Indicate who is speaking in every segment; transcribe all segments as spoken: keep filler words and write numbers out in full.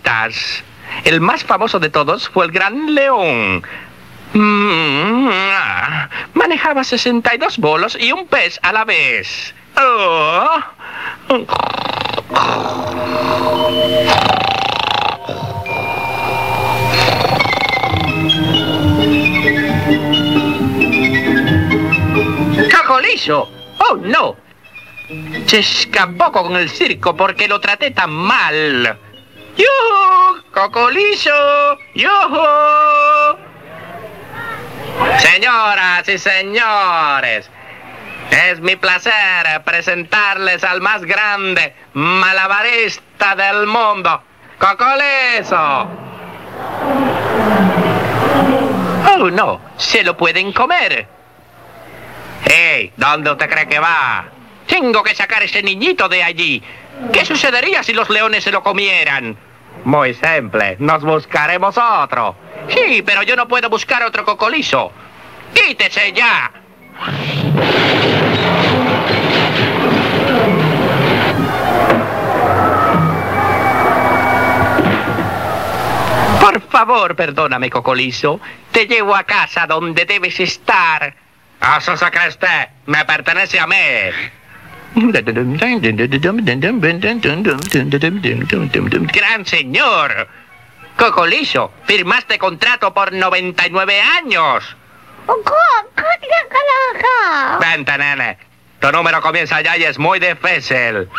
Speaker 1: malabaristas. El más famoso de todos fue el Gran León. Mm, ah, manejaba sesenta y dos bolos y un pez a la vez. Oh. ¡Cocolizo! ¡Oh, no! Se escapó con el circo porque lo traté tan mal. ¡Yuhu! ¡Cocolizo! ¡Yuhu! Señoras y señores, es mi placer presentarles al más grande malabarista del mundo, Cocolizo. Oh, no, se lo pueden comer. ¡Hey! ¿Dónde usted cree que va? Tengo que sacar a ese niñito de allí. ¿Qué sucedería si los leones se lo comieran? Muy simple, nos buscaremos otro. Sí, pero yo no puedo buscar otro Cocolizo. ¡Quítese ya! Por favor, perdóname, Cocolizo. Te llevo a casa donde debes estar. ¿Eso se cree usted? Me pertenece a mí. Gran señor. Cocolizo, firmaste contrato por noventa y nueve años. Vente, nene. Tu número comienza ya y es muy difícil.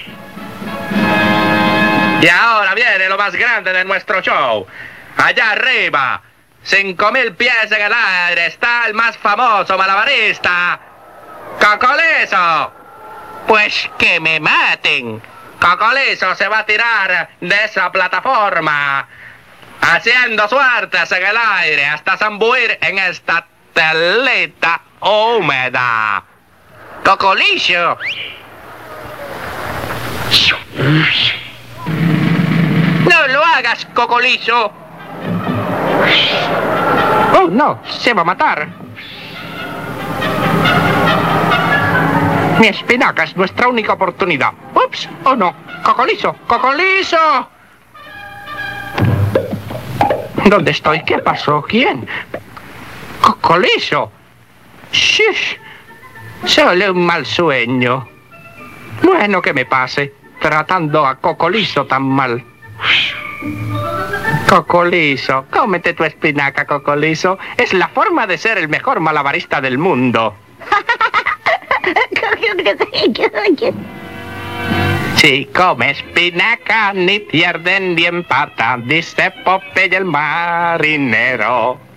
Speaker 1: Y ahora viene lo más grande de nuestro show. Allá arriba, cinco mil pies en el aire, está el más famoso malabarista, Cocolizo. Pues que me maten. Cocolizo se va a tirar de esa plataforma, haciendo suertes en el aire hasta zambuir en esta telita húmeda. Cocolizo. No lo hagas, Cocolizo. Oh, no, se va a matar. Mi espinaca es nuestra única oportunidad. Ups, oh no, Cocolizo, Cocolizo. ¿Dónde estoy? ¿Qué pasó? ¿Quién? Cocolizo. Shush. Solo un mal sueño. Bueno, que me pase, tratando a Cocolizo tan mal. Cocolizo, cómete tu espinaca, Cocolizo. Es la forma de ser el mejor malabarista del mundo. Si come espinaca, ni pierden ni empatan, dice Popeye el marinero.